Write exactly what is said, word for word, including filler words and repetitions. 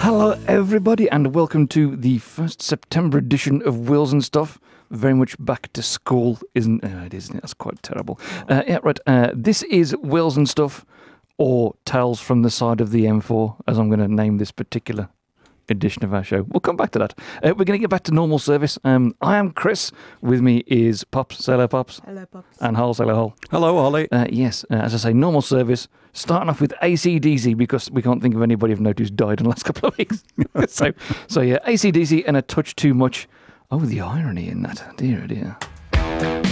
Hello, everybody, and welcome to the first September edition of Wills and Stuff. Very much back to school, isn't uh, it? Isn't it? That's quite terrible. Uh, yeah, right. Uh, this is Wills and Stuff, or Tales from the Side of the M four, as I'm going to name this particular edition of our show. We'll come back to that. Uh, we're going to get back to normal service. Um, I am Chris. With me is Pops. Say hello, Pops. Hello, Pops. And Hol. Say hello, Hol. Hello, Ollie. Uh, yes, uh, as I say, normal service. Starting off with A C D C, because we can't think of anybody of note who's died in the last couple of weeks. so, so yeah, A C D C and a touch too much. Oh, the irony in that. Dear, dear.